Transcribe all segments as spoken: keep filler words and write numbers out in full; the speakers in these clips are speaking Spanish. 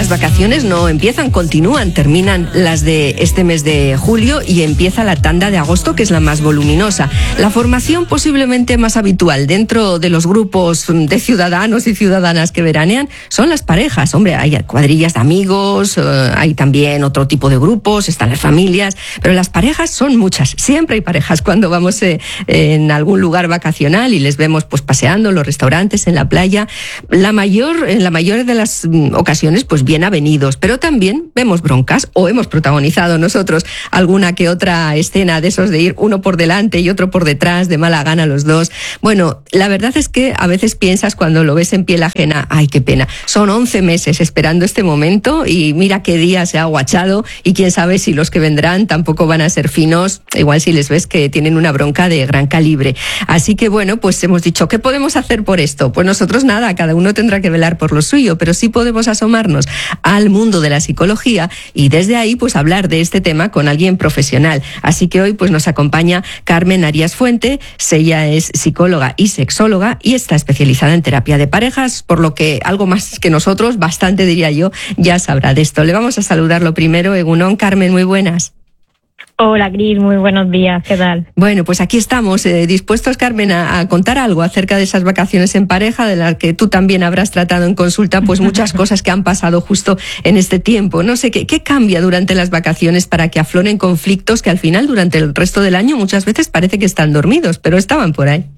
las vacaciones no empiezan, continúan, terminan las de este mes de julio y empieza la tanda de agosto, que es la más voluminosa. La formación posiblemente más habitual dentro de los grupos de ciudadanos y ciudadanas que veranean son las parejas. Hombre, hay cuadrillas de amigos, hay también otro tipo de grupos, están las familias, pero las parejas son muchas. Siempre hay parejas cuando vamos eh, en algún lugar vacacional y les vemos pues paseando en los restaurantes, en la playa. La mayor, en la mayor de las ocasiones, pues bien avenidos, pero también vemos broncas o hemos protagonizado nosotros alguna que otra escena de esos de ir uno por delante y otro por detrás, de mala gana los dos. Bueno, la verdad es que a veces piensas cuando lo ves en piel ajena, ay, qué pena, son once meses esperando este momento y mira qué día se ha aguachado y quién sabe si los que vendrán tampoco van a ser finos, igual si les ves que tienen una bronca de gran calibre. Así que bueno, pues hemos dicho, ¿qué podemos hacer por esto? Pues nosotros nada, cada uno tendrá que velar por lo suyo, pero sí podemos asomarnos al mundo de la psicología y desde ahí pues hablar de este tema con alguien profesional. Así que hoy pues nos acompaña Carmen Arias Fuente. Ella es psicóloga y sexóloga y está especializada en terapia de parejas, por lo que algo más que nosotros, bastante diría yo, ya sabrá de esto. Le vamos a saludar lo primero. Egunon, Carmen, muy buenas. Hola, Cris, muy buenos días, ¿qué tal? Bueno, pues aquí estamos, eh, dispuestos, Carmen, a, a contar algo acerca de esas vacaciones en pareja, de las que tú también habrás tratado en consulta, pues muchas cosas que han pasado justo en este tiempo. No sé, ¿qué, qué cambia durante las vacaciones para que afloren conflictos que al final, durante el resto del año, muchas veces parece que están dormidos, pero estaban por ahí?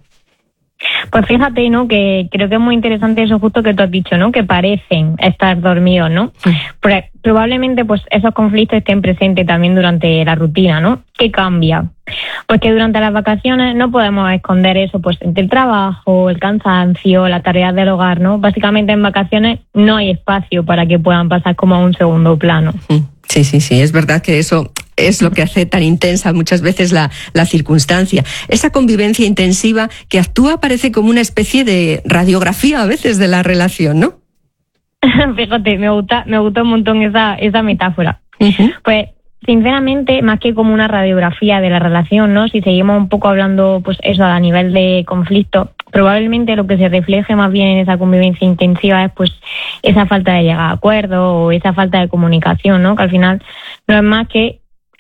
Pues fíjate, ¿no? Que creo que es muy interesante eso justo que tú has dicho, ¿no? Que parecen estar dormidos, ¿no? Pero probablemente pues esos conflictos estén presentes también durante la rutina, ¿no? ¿Qué cambia? Pues que durante las vacaciones no podemos esconder eso, pues entre el trabajo, el cansancio, las tareas del hogar, ¿no? Básicamente en vacaciones no hay espacio para que puedan pasar como a un segundo plano. Sí, sí, sí, es verdad que eso es lo que hace tan intensa muchas veces la, la circunstancia. Esa convivencia intensiva que actúa parece como una especie de radiografía a veces de la relación, ¿no? Fíjate, me gusta, me gusta un montón esa, esa metáfora. Uh-huh. Pues, sinceramente, más que como una radiografía de la relación, ¿no? Si seguimos un poco hablando, pues eso, a nivel de conflicto, probablemente lo que se refleje más bien en esa convivencia intensiva es pues esa falta de llegar a acuerdo o esa falta de comunicación, ¿no? Que al final no es más que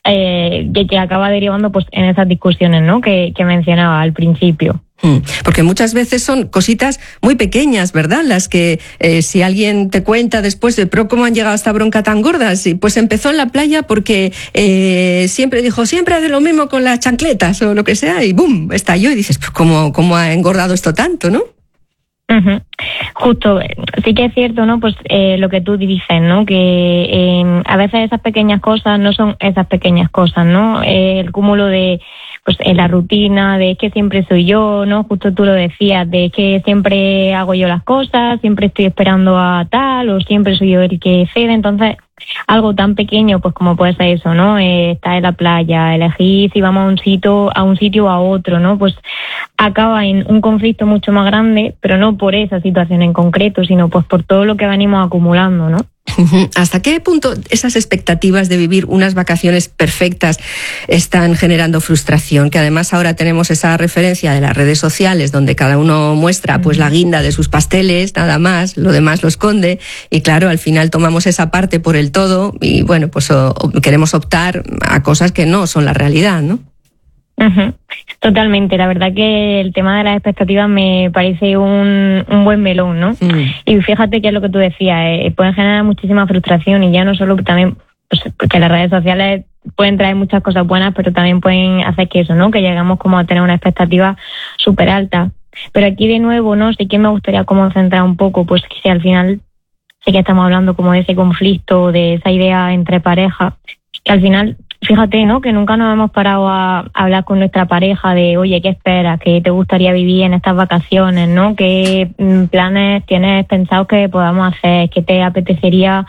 Eh, que, que acaba derivando pues en esas discusiones, ¿no? que, que mencionaba al principio. Porque muchas veces son cositas muy pequeñas, ¿verdad? Las que eh, si alguien te cuenta después de, pero ¿cómo han llegado a esta bronca tan gorda? Sí, pues empezó en la playa porque eh, siempre dijo, siempre hace lo mismo con las chancletas o lo que sea, y ¡bum!, estalló y dices, pues ¿cómo, cómo ha engordado esto tanto, no? Uh-huh. Justo, sí que es cierto, ¿no? Pues eh, lo que tú dices, ¿no? Que eh, a veces esas pequeñas cosas no son esas pequeñas cosas, ¿no? Eh, el cúmulo de, pues en la rutina, de que siempre soy yo, ¿no? Justo tú lo decías, de que siempre hago yo las cosas, siempre estoy esperando a tal, o siempre soy yo el que cede. Entonces, algo tan pequeño, pues como puede ser eso, ¿no? Eh, estar en la playa, elegir si vamos a un sitio, a un sitio o a otro, ¿no? Pues acaba en un conflicto mucho más grande, pero no por esa situación en concreto, sino pues por todo lo que venimos acumulando, ¿no? ¿Hasta qué punto esas expectativas de vivir unas vacaciones perfectas están generando frustración? Que además ahora tenemos esa referencia de las redes sociales donde cada uno muestra pues la guinda de sus pasteles, nada más, lo demás lo esconde y claro, al final tomamos esa parte por el todo y bueno, pues o, o queremos optar a cosas que no son la realidad, ¿no? Uh-huh. Totalmente, la verdad que el tema de las expectativas me parece un, un buen melón, ¿no? Mm. Y fíjate que es lo que tú decías, eh, pueden generar muchísima frustración y ya no solo también, pues, porque las redes sociales pueden traer muchas cosas buenas, pero también pueden hacer que eso, ¿no? Que llegamos como a tener una expectativa súper alta. Pero aquí de nuevo, ¿no? Sí que me gustaría como centrar un poco, pues que si al final sí que estamos hablando como de ese conflicto, de esa idea entre parejas, que al final fíjate, ¿no? Que nunca nos hemos parado a hablar con nuestra pareja de, oye, ¿qué esperas? ¿Qué te gustaría vivir en estas vacaciones? ¿No? ¿Qué planes tienes pensados que podamos hacer? ¿Qué te apetecería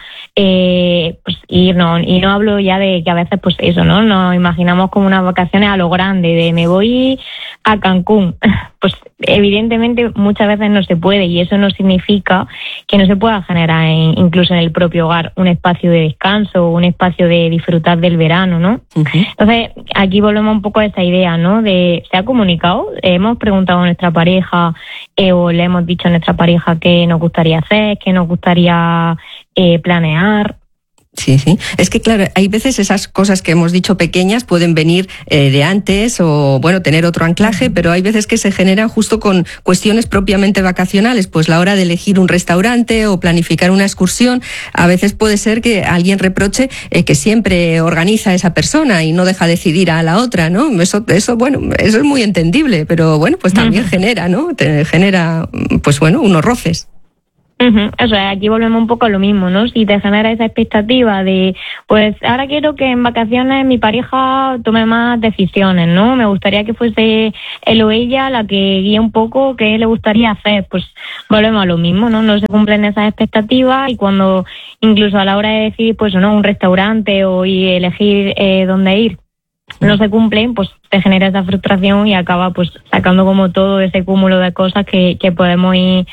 eh, pues, irnos? Y no hablo ya de que a veces, pues eso, ¿no? Nos imaginamos como unas vacaciones a lo grande, de me voy a Cancún. Pues evidentemente muchas veces no se puede y eso no significa que no se pueda generar en, incluso en el propio hogar un espacio de descanso, un espacio de disfrutar del verano, ¿no? Uh-huh. Entonces aquí volvemos un poco a esa idea, ¿no? De ¿se ha comunicado? Hemos preguntado a nuestra pareja eh, o le hemos dicho a nuestra pareja qué nos gustaría hacer, qué nos gustaría eh, planear. Sí, sí. Es que, claro, hay veces esas cosas que hemos dicho pequeñas pueden venir eh, de antes o, bueno, tener otro anclaje, pero hay veces que se generan justo con cuestiones propiamente vacacionales. Pues la hora de elegir un restaurante o planificar una excursión, a veces puede ser que alguien reproche eh, que siempre organiza esa persona y no deja decidir a la otra, ¿no? Eso, eso, bueno, eso es muy entendible, pero bueno, pues también genera, ¿no? Te genera, pues bueno, unos roces. Uh-huh. O sea, aquí volvemos un poco a lo mismo, ¿no? Si te genera esa expectativa de, pues ahora quiero que en vacaciones mi pareja tome más decisiones, ¿no? Me gustaría que fuese él o ella la que guíe un poco qué le gustaría hacer, pues volvemos a lo mismo, ¿no? No se cumplen esas expectativas y cuando incluso a la hora de decidir, pues no, un restaurante o y elegir eh, dónde ir, no se cumplen, pues te genera esa frustración y acaba pues sacando como todo ese cúmulo de cosas que, que podemos ir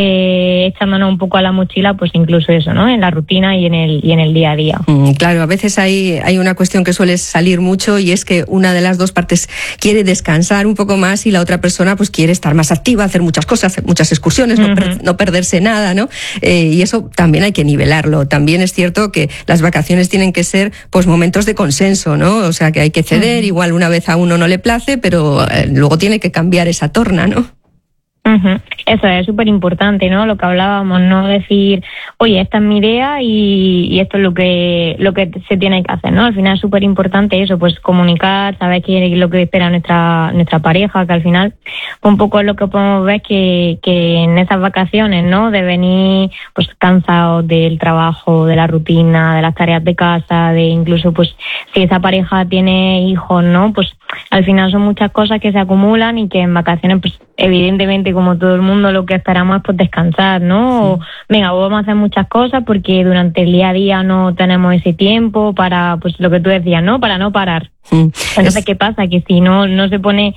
eh, echándonos un poco a la mochila, pues incluso eso, ¿no? En la rutina y en el y en el día a día. Mm, claro, a veces hay, hay una cuestión que suele salir mucho y es que una de las dos partes quiere descansar un poco más y la otra persona pues quiere estar más activa, hacer muchas cosas, hacer muchas excursiones, uh-huh. no, per, no perderse nada, ¿no? Eh, y eso también hay que nivelarlo. También es cierto que las vacaciones tienen que ser pues momentos de consenso, ¿no? O sea, que hay que ceder, uh-huh. igual una vez a uno no le place, pero eh, luego tiene que cambiar esa torna, ¿no? Uh-huh. Eso es súper importante, ¿no? Lo que hablábamos, no decir, oye, esta es mi idea y, y esto es lo que lo que se tiene que hacer, ¿no? Al final es súper importante eso, pues comunicar, saber qué es lo que espera nuestra nuestra pareja, que al final un poco es lo que podemos ver que, que en esas vacaciones, ¿no? De venir pues cansados del trabajo, de la rutina, de las tareas de casa, de incluso pues si esa pareja tiene hijos, ¿no? Pues al final son muchas cosas que se acumulan y que en vacaciones pues evidentemente como todo el mundo lo que esperamos es pues descansar, ¿no? Sí. O venga, vamos a hacer muchas cosas porque durante el día a día no tenemos ese tiempo para, pues lo que tú decías, ¿no? Para no parar. Mm. Entonces, ¿qué pasa? Que si no no se pone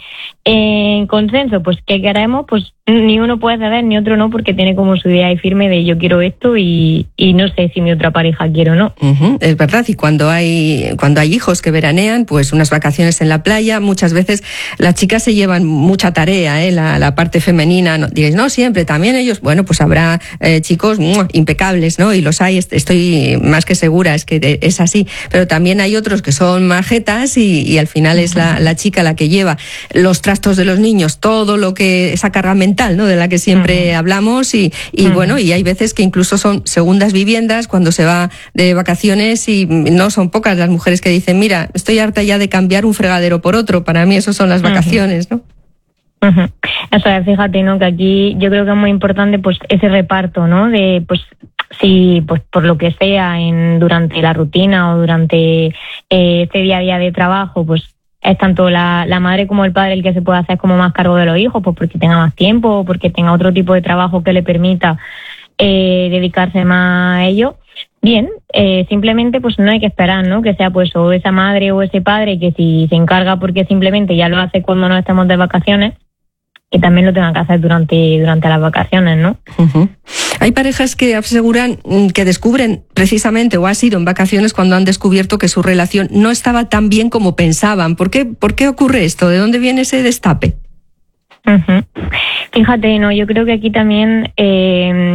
en consenso, pues ¿qué queremos? Pues ni uno puede ceder ni otro no, porque tiene como su idea ahí firme de yo quiero esto y, y no sé si mi otra pareja quiere o no. Uh-huh. Es verdad, y cuando hay cuando hay hijos que veranean, pues unas vacaciones en la playa, muchas veces las chicas se llevan mucha tarea, ¿eh? La, la parte femenina, no, diréis, no siempre, también ellos, bueno, pues habrá eh, chicos ¡mua! Impecables, ¿no? Y los hay, estoy más que segura, es que es así, pero también hay otros que son majetas y, y al final es la, la chica la que lleva los trastos de los niños, todo lo que, esa carga mental, ¿no? De la que siempre uh-huh. hablamos y, y uh-huh. bueno, y hay veces que incluso son segundas viviendas cuando se va de vacaciones y no son pocas las mujeres que dicen, mira, estoy harta ya de cambiar un fregadero por otro, para mí eso son las vacaciones, uh-huh. ¿no? Uh-huh. Eso es, fíjate, ¿no? Que aquí yo creo que es muy importante pues ese reparto, ¿no? De pues si pues por lo que sea en durante la rutina o durante eh, este día a día de trabajo, pues es tanto la, la madre como el padre el que se puede hacer como más cargo de los hijos, pues porque tenga más tiempo o porque tenga otro tipo de trabajo que le permita eh, dedicarse más a ello. Bien, eh, simplemente pues no hay que esperar, ¿no? Que sea pues o esa madre o ese padre que si se encarga porque simplemente ya lo hace cuando no estemos de vacaciones, que también lo tengan que hacer durante durante las vacaciones, ¿no? Uh-huh. Hay parejas que aseguran que descubren precisamente, o ha sido en vacaciones cuando han descubierto que su relación no estaba tan bien como pensaban. ¿Por qué, por qué ocurre esto? ¿De dónde viene ese destape? Uh-huh. Fíjate, no, yo creo que aquí también eh,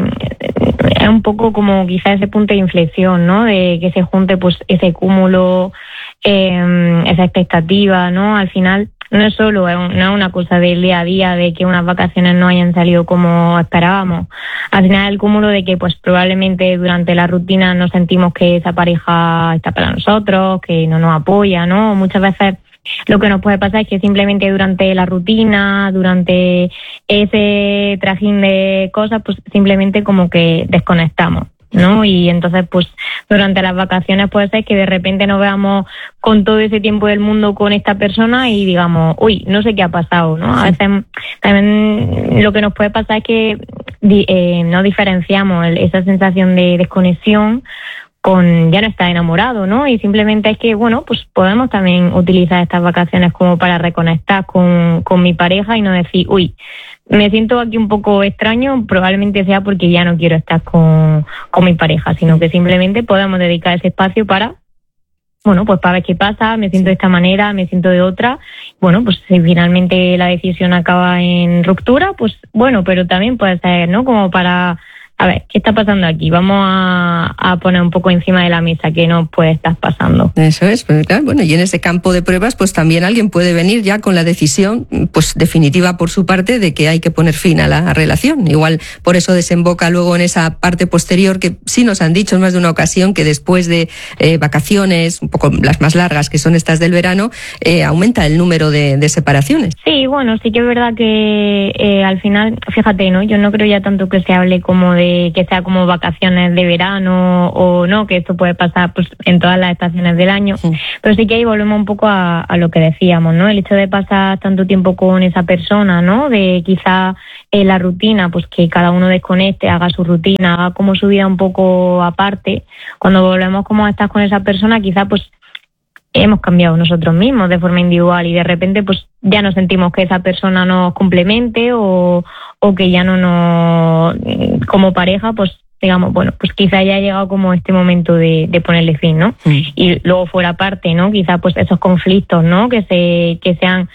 es un poco como quizá ese punto de inflexión, ¿no? De que se junte pues ese cúmulo, eh, esa expectativa, ¿no? Al final no es solo no es una cosa del día a día de que unas vacaciones no hayan salido como esperábamos. Al final el cúmulo de que pues probablemente durante la rutina nos sentimos que esa pareja está para nosotros, que no nos apoya, ¿no? Muchas veces lo que nos puede pasar es que simplemente durante la rutina, durante ese trajín de cosas, pues simplemente como que desconectamos, ¿no? Y entonces, pues, durante las vacaciones puede ser que de repente nos veamos con todo ese tiempo del mundo con esta persona y digamos, uy, no sé qué ha pasado, ¿no? A veces también lo que nos puede pasar es que eh, no diferenciamos el, esa sensación de desconexión con ya no estar enamorado, ¿no? Y simplemente es que, bueno, pues podemos también utilizar estas vacaciones como para reconectar con, con mi pareja y no decir, uy, me siento aquí un poco extraño, probablemente sea porque ya no quiero estar con, con mi pareja, sino que simplemente podemos dedicar ese espacio para, bueno, pues para ver qué pasa, me siento de esta manera, me siento de otra. Bueno, pues si finalmente la decisión acaba en ruptura, pues bueno, pero también puede ser, ¿no? Como para a ver, ¿qué está pasando aquí? Vamos a, a poner un poco encima de la mesa qué nos puede estar pasando. Eso es, pues, claro, bueno, y en ese campo de pruebas, pues también alguien puede venir ya con la decisión, pues definitiva por su parte, de que hay que poner fin a la relación. Igual por eso desemboca luego en esa parte posterior que sí nos han dicho en más de una ocasión que después de eh, vacaciones, un poco las más largas que son estas del verano, eh, aumenta el número de, de separaciones. Sí, bueno, sí que es verdad que eh, al final, fíjate, ¿no? Yo no creo ya tanto que se hable como de que sea como vacaciones de verano o no, que esto puede pasar pues en todas las estaciones del año, sí. Pero sí que ahí volvemos un poco a, a lo que decíamos, ¿no? El hecho de pasar tanto tiempo con esa persona, ¿no? De quizá eh, la rutina, pues que cada uno desconecte, haga su rutina, haga como su vida un poco aparte. Cuando volvemos como a estar con esa persona, quizá pues hemos cambiado nosotros mismos de forma individual y de repente pues ya no sentimos que esa persona nos complemente o, o que ya no nos, como pareja, pues digamos, bueno, pues quizá ya ha llegado como este momento de, de ponerle fin, ¿no? Mm. Y luego fuera parte, ¿no? Quizá pues esos conflictos, ¿no? Que se, que sean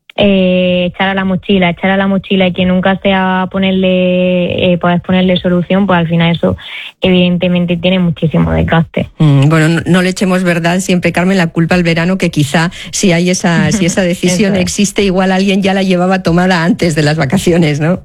Eh, echar a la mochila, echar a la mochila y que nunca sea ponerle, eh, poder ponerle solución, pues al final eso evidentemente tiene muchísimo desgaste. Mm, bueno, no, no le echemos, verdad, siempre, Carmen, la culpa al verano, que quizá si hay esa, si esa decisión existe, igual alguien ya la llevaba tomada antes de las vacaciones, ¿no?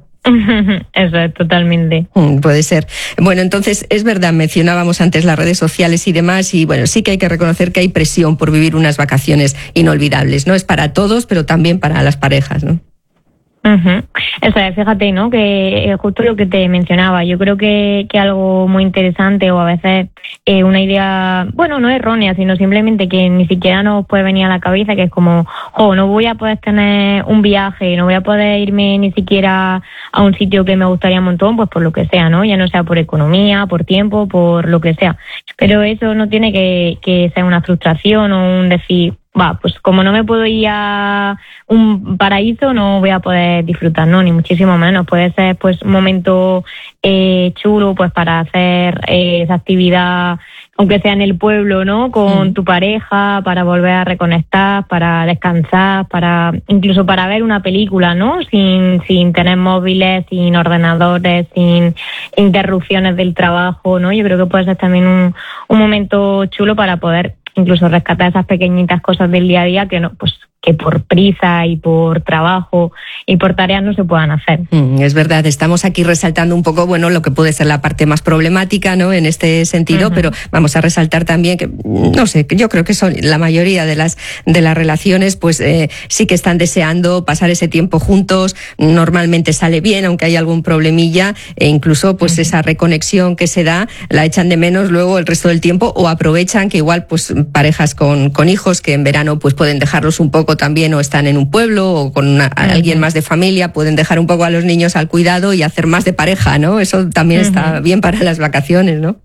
Eso es, totalmente. Mm, puede ser. Bueno, entonces, es verdad, mencionábamos antes las redes sociales y demás, y bueno, sí que hay que reconocer que hay presión por vivir unas vacaciones inolvidables, ¿no? Es para todos, pero también para las parejas, ¿no? Uh-huh. Eso es, fíjate, ¿no? Que justo lo que te mencionaba, yo creo que, que algo muy interesante o a veces eh, una idea, bueno, no errónea, sino simplemente que ni siquiera nos puede venir a la cabeza, que es como, oh, no voy a poder tener un viaje, no voy a poder irme ni siquiera a un sitio que me gustaría un montón, pues por lo que sea, ¿no? Ya no sea por economía, por tiempo, por lo que sea. Pero eso no tiene que, que ser una frustración o un decir, va, pues como no me puedo ir a un paraíso, no voy a poder disfrutar, no, ni muchísimo menos. Puede ser pues un momento eh, chulo pues para hacer eh, esa actividad, aunque sea en el pueblo, ¿no? Con mm. tu pareja, para volver a reconectar, para descansar, para incluso para ver una película, ¿no? Sin, sin tener móviles, sin ordenadores, sin interrupciones del trabajo, ¿no? Yo creo que puede ser también un, un momento chulo para poder incluso rescatar esas pequeñitas cosas del día a día que no, pues que por prisa y por trabajo y por tareas no se puedan hacer. Mm, es verdad, estamos aquí resaltando un poco, bueno, lo que puede ser la parte más problemática, ¿no? En este sentido, uh-huh. Pero vamos a resaltar también que, no sé, yo creo que son la mayoría de las de las relaciones, pues eh, sí que están deseando pasar ese tiempo juntos, normalmente sale bien, aunque hay algún problemilla, e incluso pues uh-huh. esa reconexión que se da, la echan de menos luego el resto del tiempo, o aprovechan que igual pues parejas con, con hijos que en verano pues pueden dejarlos un poco también, o están en un pueblo o con una, uh-huh. alguien más de familia, pueden dejar un poco a los niños al cuidado y hacer más de pareja, ¿no? Eso también uh-huh. está bien para las vacaciones, ¿no?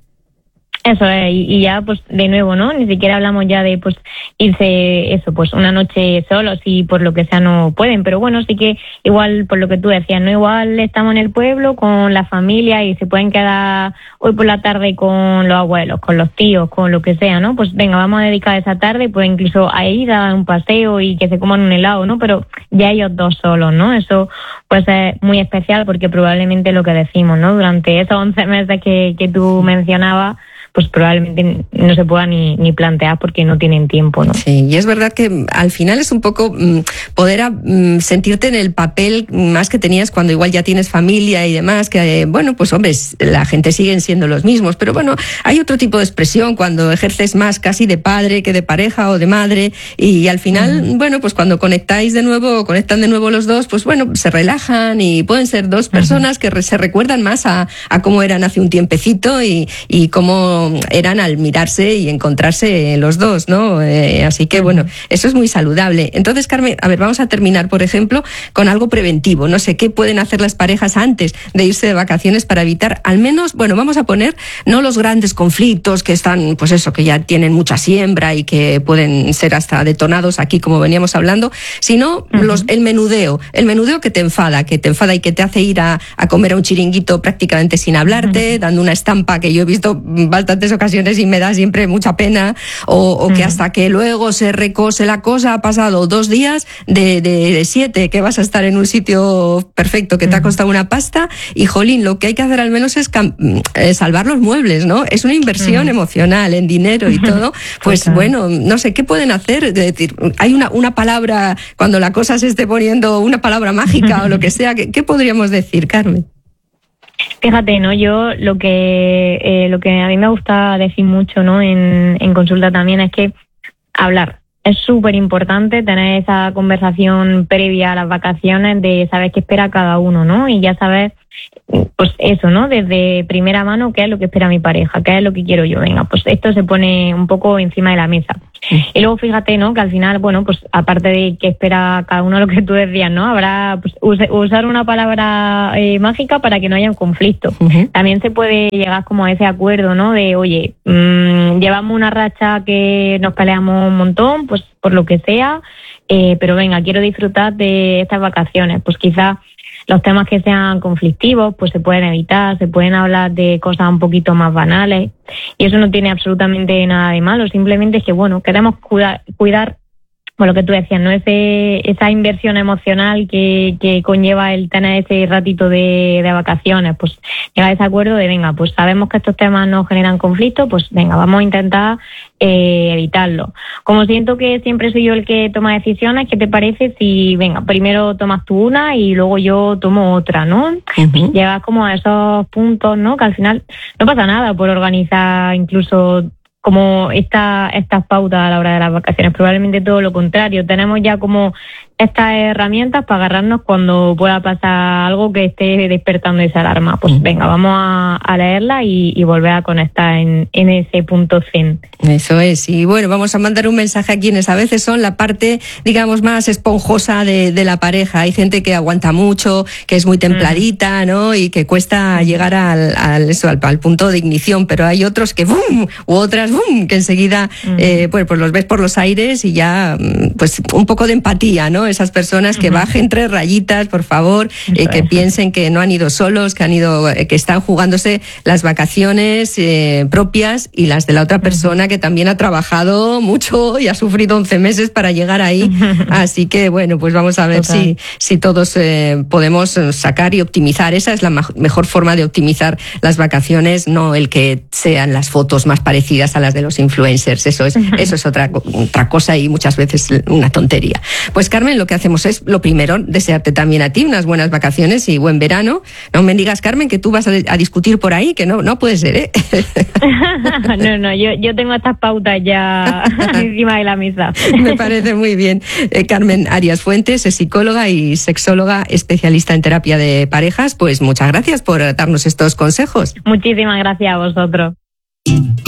Eso es, y ya pues de nuevo, ¿no? Ni siquiera hablamos ya de pues irse, eso, pues una noche solos y por lo que sea no pueden, pero bueno, sí que igual por lo que tú decías, ¿no? Igual estamos en el pueblo con la familia y se pueden quedar hoy por la tarde con los abuelos, con los tíos, con lo que sea, ¿no? Pues venga, vamos a dedicar esa tarde pues incluso a ir a un paseo y que se coman un helado, ¿no? Pero ya ellos dos solos, ¿no? Eso pues es muy especial porque probablemente lo que decimos, ¿no? Durante esos once meses que, que tú mencionabas, pues probablemente no se pueda ni, ni plantear porque no tienen tiempo, ¿no? Sí, y es verdad que al final es un poco mmm, poder a, mmm, sentirte en el papel más que tenías cuando igual ya tienes familia y demás, que eh, bueno, pues hombre, la gente siguen siendo los mismos, pero bueno, hay otro tipo de expresión cuando ejerces más casi de padre que de pareja o de madre, y, y al final, uh-huh. bueno, pues cuando conectáis de nuevo, conectan de nuevo los dos, pues bueno, se relajan y pueden ser dos personas uh-huh. que re, se recuerdan más a, a cómo eran hace un tiempecito y, y cómo eran al mirarse y encontrarse los dos, ¿no? Eh, así que, bueno, eso es muy saludable. Entonces, Carmen, a ver, vamos a terminar, por ejemplo, con algo preventivo. No sé, ¿qué pueden hacer las parejas antes de irse de vacaciones para evitar, al menos, bueno, vamos a poner, no los grandes conflictos que están, pues eso, que ya tienen mucha siembra y que pueden ser hasta detonados aquí, como veníamos hablando, sino uh-huh. los, el menudeo, el menudeo que te enfada, que te enfada y que te hace ir a, a comer a un chiringuito prácticamente sin hablarte, uh-huh. dando una estampa que yo he visto bastantes ocasiones y me da siempre mucha pena, o, o que hasta que luego se recose la cosa ha pasado dos días de, de, de siete, que vas a estar en un sitio perfecto, que te ha costado una pasta, y jolín, lo que hay que hacer al menos es eh, salvar los muebles, ¿no? Es una inversión mm. emocional en dinero y todo, pues okay. bueno, no sé, ¿qué pueden hacer? Es decir, hay una, una palabra, cuando la cosa se esté poniendo, una palabra mágica o lo que sea, ¿qué, qué podríamos decir, Carmen? Fíjate, ¿no? Yo lo que eh, lo que a mí me gusta decir mucho, ¿no? En, en consulta también es que hablar. Es súper importante tener esa conversación previa a las vacaciones de saber qué espera cada uno, ¿no? Y ya saber, pues eso, ¿no? Desde primera mano, qué es lo que espera mi pareja, qué es lo que quiero yo. Venga, pues esto se pone un poco encima de la mesa. Y luego fíjate, ¿no? Que al final, bueno, pues aparte de que espera cada uno lo que tú decías, ¿no? Habrá, pues, usar una palabra eh, mágica para que no haya un conflicto. Uh-huh. También se puede llegar como a ese acuerdo, ¿no? De, oye, mmm, llevamos una racha que nos peleamos un montón, pues por lo que sea, eh, pero venga, quiero disfrutar de estas vacaciones. Pues quizás los temas que sean conflictivos pues se pueden evitar, se pueden hablar de cosas un poquito más banales, y eso no tiene absolutamente nada de malo, simplemente es que, bueno, queremos cuidar, cuidar bueno, lo que tú decías, ¿no? Ese, esa inversión emocional que, que conlleva el tener ese ratito de, de vacaciones, pues llegar a ese acuerdo de, venga, pues sabemos que estos temas no generan conflicto, pues venga, vamos a intentar eh, evitarlo. Como siento que siempre soy yo el que toma decisiones, ¿qué te parece si, venga, primero tomas tú una y luego yo tomo otra, ¿no? Uh-huh. Llegas como a esos puntos, ¿no? Que al final no pasa nada por organizar incluso como esta, estas pautas a la hora de las vacaciones, probablemente todo lo contrario. Tenemos ya como estas herramientas para agarrarnos cuando pueda pasar algo que esté despertando esa alarma. Pues venga, vamos a, a leerla y, y volver a conectar en, en ese punto zen. Eso es. Y bueno, vamos a mandar un mensaje a quienes a veces son la parte, digamos, más esponjosa de, de la pareja. Hay gente que aguanta mucho, que es muy templadita, ¿no? Y que cuesta llegar al, al, eso, al, al punto de ignición, pero hay otros que ¡bum! U otras ¡bum! Que enseguida eh, pues, pues los ves por los aires y ya pues un poco de empatía, ¿no? Esas personas que bajen tres rayitas, por favor, eh, que piensen que no han ido solos, que han ido, eh, que están jugándose las vacaciones eh, propias y las de la otra persona que también ha trabajado mucho y ha sufrido once meses para llegar ahí. Así que bueno, pues vamos a ver si, si todos eh, podemos sacar y optimizar. Esa es la ma- mejor forma de optimizar las vacaciones, no el que sean las fotos más parecidas a las de los influencers. Eso es, eso es otra, otra cosa y muchas veces una tontería. Pues Carmen, lo que hacemos es, lo primero, desearte también a ti unas buenas vacaciones y buen verano. No me digas, Carmen, que tú vas a, a discutir por ahí, que no, no puede ser, ¿eh? No, no, yo, yo tengo estas pautas ya encima de la mesa. Me parece muy bien. Eh, Carmen Arias Fuentes es psicóloga y sexóloga especialista en terapia de parejas. Pues muchas gracias por darnos estos consejos. Muchísimas gracias a vosotros.